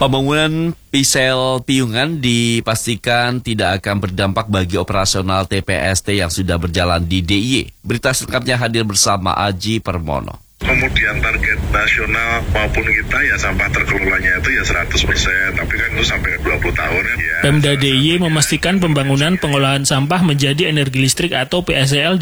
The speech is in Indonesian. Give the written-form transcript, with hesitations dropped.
Pembangunan PSEL Piungan dipastikan tidak akan berdampak bagi operasional TPST yang sudah berjalan di DIY. Berita selengkapnya hadir bersama Aji Permono. Kemudian target nasional maupun kita ya sampah terkelolanya itu ya 100%, tapi kan itu sampai 20 tahun ya. Pemda DIY memastikan pembangunan pengolahan sampah menjadi energi listrik atau PSEL